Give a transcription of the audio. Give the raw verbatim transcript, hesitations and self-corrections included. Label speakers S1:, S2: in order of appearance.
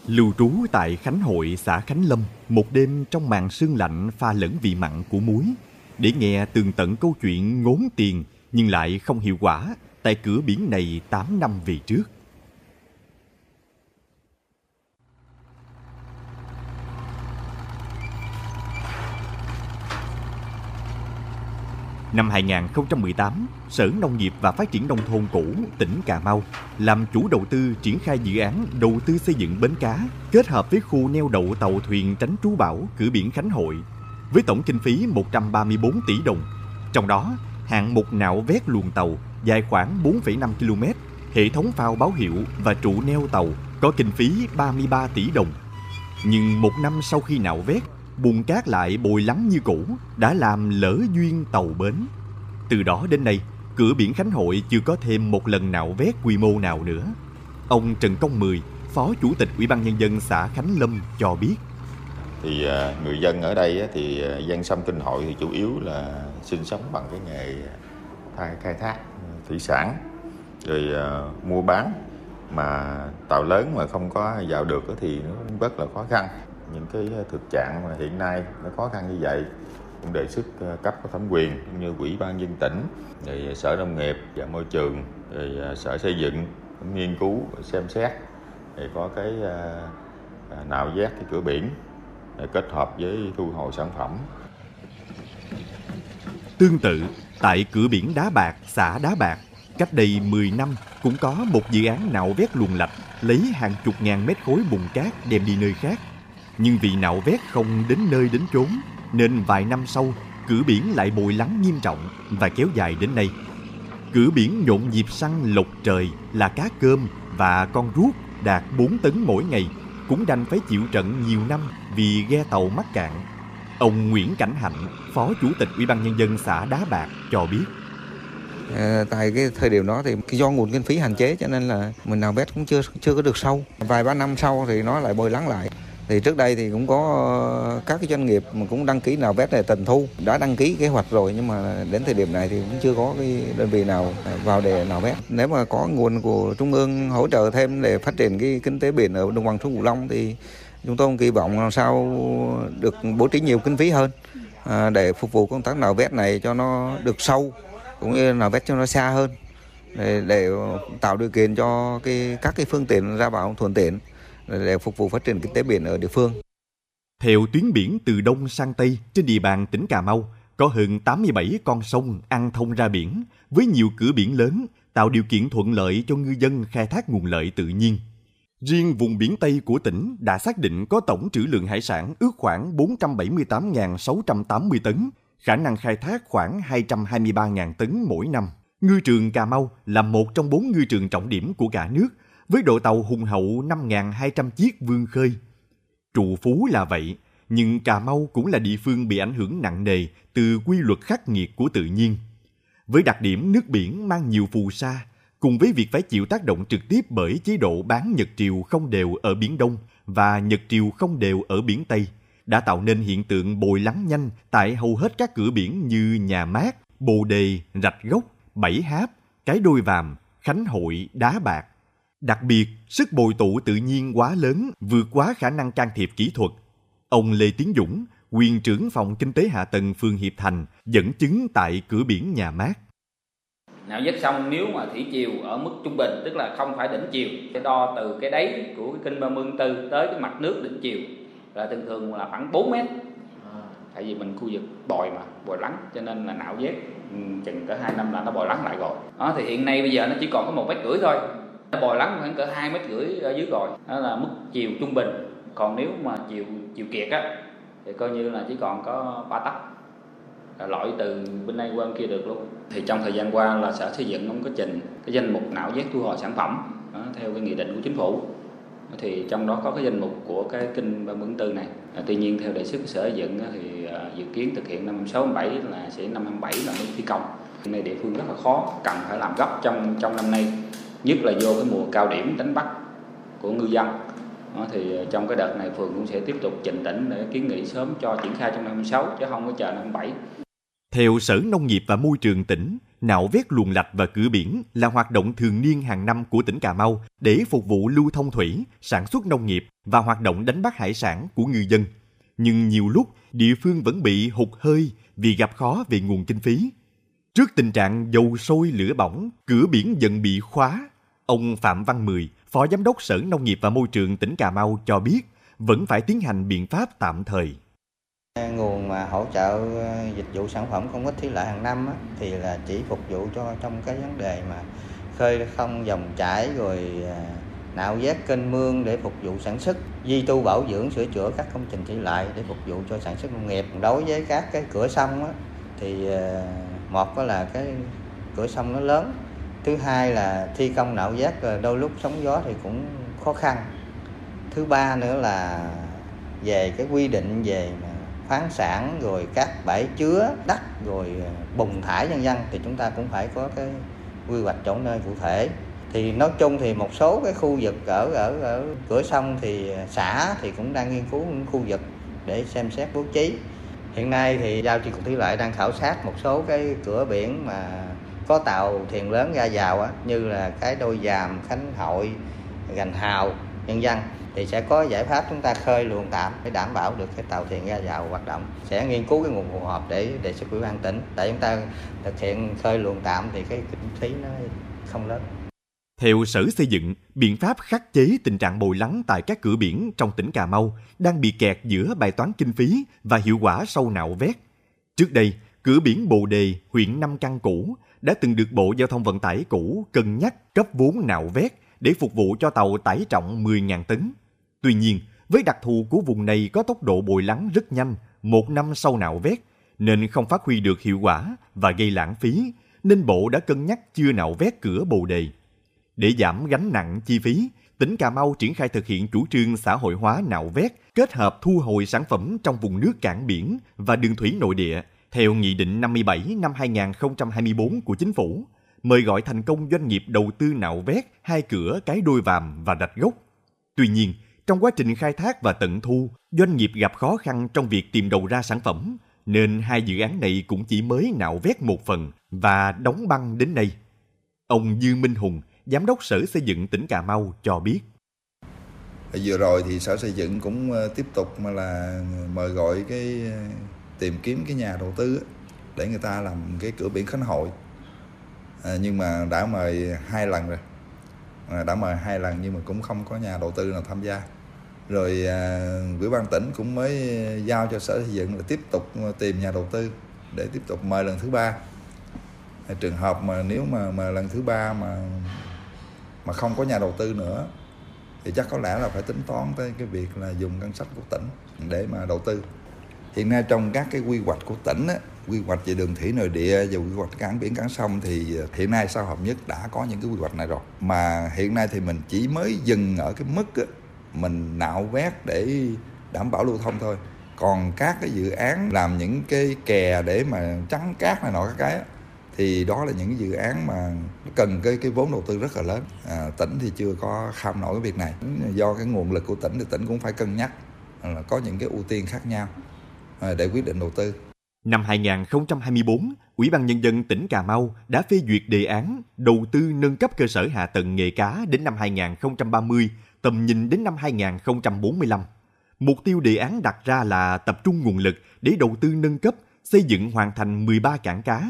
S1: Lưu trú tại Khánh Hội, xã Khánh Lâm, một đêm trong màn sương lạnh pha lẫn vị mặn của muối, để nghe tường tận câu chuyện ngốn tiền nhưng lại không hiệu quả tại cửa biển này tám năm về trước. Năm hai nghìn không trăm mười tám, Sở Nông nghiệp và Phát triển Nông thôn cũ tỉnh Cà Mau làm chủ đầu tư triển khai dự án đầu tư xây dựng bến cá kết hợp với khu neo đậu tàu thuyền tránh trú bão cửa biển Khánh Hội với tổng kinh phí một trăm ba mươi bốn tỷ đồng. Trong đó, hạng mục nạo vét luồng tàu dài khoảng bốn phẩy năm ki lô mét, hệ thống phao báo hiệu và trụ neo tàu có kinh phí ba mươi ba tỷ đồng. Nhưng một năm sau khi nạo vét, bùn cát lại bồi lắng như cũ, đã làm lỡ duyên tàu bến. Từ đó đến nay, cửa biển Khánh Hội chưa có thêm một lần nạo vét quy mô nào nữa. Ông Trần Công Mười, Phó Chủ tịch Ủy ban Nhân dân xã Khánh Lâm cho biết.
S2: Thì người dân ở đây thì dân sông Kinh Hội thì chủ yếu là sinh sống bằng cái nghề khai thác thủy sản, rồi mua bán, mà tàu lớn mà không có vào được thì nó rất là khó khăn. Những cái thực trạng mà hiện nay nó khó khăn như vậy cũng đề xuất cấp có thẩm quyền cũng như Ủy ban nhân dân tỉnh, rồi Sở Nông nghiệp và Môi trường, rồi Sở Xây dựng cũng nghiên cứu xem xét để có cái nạo vét cái cửa biển để kết hợp với thu hồi sản phẩm.
S1: Tương tự, tại cửa biển Đá Bạc, xã Đá Bạc, cách đây mười năm cũng có một dự án nạo vét luồng lạch lấy hàng chục ngàn mét khối bùn cát đem đi nơi khác. Nhưng vì nạo vét không đến nơi đến chốn, nên vài năm sau, cửa biển lại bồi lắng nghiêm trọng và kéo dài đến nay. Cửa biển nhộn nhịp săn lộc trời là cá cơm và con ruốc đạt bốn tấn mỗi ngày, cũng đành phải chịu trận nhiều năm vì ghe tàu mắc cạn. Ông Nguyễn Cảnh Hạnh, Phó Chủ tịch Ủy ban Nhân dân xã Đá Bạc cho biết.
S3: À, tại cái thời điểm đó thì do nguồn kinh phí hạn chế cho nên là mình nạo vét cũng chưa chưa có được sâu. Vài ba năm sau thì nó lại bồi lắng lại. Thì trước đây thì cũng có các cái doanh nghiệp mà cũng đăng ký nạo vét này tần thu, đã đăng ký kế hoạch rồi, nhưng mà đến thời điểm này thì cũng chưa có cái đơn vị nào vào để nạo vét. Nếu mà có nguồn của Trung ương hỗ trợ thêm để phát triển cái kinh tế biển ở đồng bằng sông Cửu Long thì chúng tôi cũng kỳ vọng làm sao được bố trí nhiều kinh phí hơn à, để phục vụ công tác nạo vét này cho nó được sâu, cũng như nạo vét cho nó xa hơn để, để tạo điều kiện cho cái các cái phương tiện ra vào thuận tiện để phục vụ phát triển kinh tế biển ở địa phương.
S1: Theo tuyến biển từ Đông sang Tây trên địa bàn tỉnh Cà Mau, có hơn tám mươi bảy con sông ăn thông ra biển với nhiều cửa biển lớn, tạo điều kiện thuận lợi cho ngư dân khai thác nguồn lợi tự nhiên. Riêng vùng biển Tây của tỉnh đã xác định có tổng trữ lượng hải sản ước khoảng bốn trăm bảy mươi tám nghìn sáu trăm tám mươi tấn, khả năng khai thác khoảng hai trăm hai mươi ba nghìn tấn mỗi năm. Ngư trường Cà Mau là một trong bốn ngư trường trọng điểm của cả nước, với đội tàu hùng hậu năm nghìn hai trăm chiếc vươn khơi. Trù phú là vậy, nhưng Cà Mau cũng là địa phương bị ảnh hưởng nặng nề từ quy luật khắc nghiệt của tự nhiên. Với đặc điểm nước biển mang nhiều phù sa, cùng với việc phải chịu tác động trực tiếp bởi chế độ bán nhật triều không đều ở Biển Đông và nhật triều không đều ở Biển Tây, đã tạo nên hiện tượng bồi lắng nhanh tại hầu hết các cửa biển như Nhà Mát, Bồ Đề, Rạch Gốc, Bảy Háp, Cái Đôi Vàm, Khánh Hội, Đá Bạc. Đặc biệt, sức bồi tụ tự nhiên quá lớn, vượt quá khả năng can thiệp kỹ thuật. Ông Lê Tiến Dũng, quyền trưởng phòng kinh tế hạ tầng phường Hiệp Thành, dẫn chứng tại cửa biển Nhà Mát.
S4: Nạo vét sông nếu mà thủy chiều ở mức trung bình, tức là không phải đỉnh chiều, sẽ đo từ cái đáy của cái kênh ba mươi tư tới cái mặt nước đỉnh chiều là thường thường là khoảng bốn mét. Tại vì mình khu vực bồi mà, bồi lắng, cho nên là nạo vét chừng cỡ hai năm là nó bồi lắng lại rồi. Đó, thì hiện nay bây giờ nó chỉ còn có một mét rưỡi thôi. Nó bồi lắng khoảng cỡ hai mét rưỡi ở dưới rồi. Đó là mức chiều trung bình. Còn nếu mà chiều chiều kiệt á thì coi như là chỉ còn có ba tấc. Lội từ bên này qua bên kia được luôn. Thì trong thời gian qua là Sở Xây dựng cũng có trình cái danh mục nạo vét thu hồi sản phẩm đó, theo cái nghị định của chính phủ. Thì trong đó có cái danh mục của cái kênh ba mươi tư này. À, tuy nhiên theo đề xuất của Sở Xây dựng thì uh, dự kiến thực hiện năm sáu bảy là sẽ năm hai bảy là mới thi công. Hiện nay địa phương rất là khó, cần phải làm gấp trong trong năm nay, nhất là vô cái mùa cao điểm đánh bắt của ngư dân. Đó, thì trong cái đợt này phường cũng sẽ tiếp tục trình tỉnh để kiến nghị sớm cho triển khai trong năm sáu chứ không có chờ năm bảy.
S1: Theo Sở Nông nghiệp và Môi trường tỉnh, nạo vét luồng lạch và cửa biển là hoạt động thường niên hàng năm của tỉnh Cà Mau để phục vụ lưu thông thủy, sản xuất nông nghiệp và hoạt động đánh bắt hải sản của ngư dân. Nhưng nhiều lúc, địa phương vẫn bị hụt hơi vì gặp khó về nguồn kinh phí. Trước tình trạng dầu sôi lửa bỏng, cửa biển dần bị khóa, ông Phạm Văn Mười, Phó Giám đốc Sở Nông nghiệp và Môi trường tỉnh Cà Mau cho biết vẫn phải tiến hành biện pháp tạm thời.
S5: Nguồn mà hỗ trợ dịch vụ sản phẩm công ích thủy lợi hàng năm á, thì là chỉ phục vụ cho trong cái vấn đề mà khơi thông dòng chảy, rồi nạo vét kênh mương để phục vụ sản xuất, duy tu bảo dưỡng sửa chữa các công trình thủy lợi để phục vụ cho sản xuất nông nghiệp. Đối với các cái cửa sông á, thì một đó là cái cửa sông nó lớn, thứ hai là thi công nạo vét đôi lúc sóng gió thì cũng khó khăn, thứ ba nữa là về cái quy định về khoáng sản, rồi các bãi chứa đất, rồi bùn thải vân vân thì chúng ta cũng phải có cái quy hoạch chỗ nơi cụ thể. Thì nói chung thì một số cái khu vực ở ở ở cửa sông thì xã thì cũng đang nghiên cứu những khu vực để xem xét bố trí. Hiện nay thì giao chi cục thủy lợi đang khảo sát một số cái cửa biển mà có tàu thuyền lớn ra vào á, như là cái Đôi Giàm, Khánh Hội, Gành Hào, vân vân, thì sẽ có giải pháp chúng ta khơi luồng tạm để đảm bảo được cái tàu thuyền ra vào hoạt động. Sẽ nghiên cứu cái nguồn phù hợp để đề xuất Ủy ban tỉnh để chúng ta thực hiện khơi luồng tạm thì cái kinh phí nó không lớn.
S1: Theo Sở Xây dựng, biện pháp khắc chế tình trạng bồi lắng tại các cửa biển trong tỉnh Cà Mau đang bị kẹt giữa bài toán kinh phí và hiệu quả sau nạo vét. Trước đây, cửa biển Bồ Đề, huyện Nam Căn cũ đã từng được Bộ Giao thông Vận tải cũ cân nhắc cấp vốn nạo vét để phục vụ cho tàu tải trọng mười nghìn tấn. Tuy nhiên, với đặc thù của vùng này có tốc độ bồi lắng rất nhanh, một năm sau nạo vét, nên không phát huy được hiệu quả và gây lãng phí, nên Bộ đã cân nhắc chưa nạo vét cửa Bồ Đề. Để giảm gánh nặng chi phí, tỉnh Cà Mau triển khai thực hiện chủ trương xã hội hóa nạo vét, kết hợp thu hồi sản phẩm trong vùng nước cảng biển và đường thủy nội địa, theo Nghị định năm mươi bảy năm hai nghìn không trăm hai mươi tư của Chính phủ, mời gọi thành công doanh nghiệp đầu tư nạo vét hai cửa Cái Đôi Vàm và Rạch Gốc. Tuy nhiên, trong quá trình khai thác và tận thu, doanh nghiệp gặp khó khăn trong việc tìm đầu ra sản phẩm, nên hai dự án này cũng chỉ mới nạo vét một phần và đóng băng đến nay. Ông Dương Minh Hùng, Giám đốc Sở Xây dựng tỉnh Cà Mau cho biết.
S6: Vừa rồi thì Sở Xây dựng cũng tiếp tục mà là mời gọi cái tìm kiếm cái nhà đầu tư để người ta làm cái cửa biển Khánh Hội. À, nhưng mà đã mời hai lần rồi, à, đã mời hai lần nhưng mà cũng không có nhà đầu tư nào tham gia. Rồi à, Ủy ban tỉnh cũng mới giao cho Sở Xây dựng là tiếp tục tìm nhà đầu tư để tiếp tục mời lần thứ ba. À, trường hợp mà nếu mà mà lần thứ ba mà mà không có nhà đầu tư nữa thì chắc có lẽ là phải tính toán tới cái việc là dùng ngân sách của tỉnh để mà đầu tư. Hiện nay trong các cái quy hoạch của tỉnh á, quy hoạch về đường thủy nội địa và quy hoạch cảng biển cảng sông thì hiện nay Xã Hợp Nhất đã có những cái quy hoạch này rồi. Mà hiện nay thì mình chỉ mới dừng ở cái mức á, mình nạo vét để đảm bảo lưu thông thôi. Còn các cái dự án làm những cái kè để mà chắn cát này nọ các cái á, thì đó là những dự án mà cần cái cái vốn đầu tư rất là lớn. À, tỉnh thì chưa có kham nổi cái việc này. Do cái nguồn lực của tỉnh thì tỉnh cũng phải cân nhắc là có những cái ưu tiên khác nhau để quyết định đầu tư.
S1: Năm hai nghìn không trăm hai mươi tư, Ủy ban Nhân dân tỉnh Cà Mau đã phê duyệt đề án đầu tư nâng cấp cơ sở hạ tầng nghề cá đến năm hai nghìn không trăm ba mươi, tầm nhìn đến năm hai nghìn không trăm bốn mươi lăm. Mục tiêu đề án đặt ra là tập trung nguồn lực để đầu tư nâng cấp, xây dựng hoàn thành mười ba cảng cá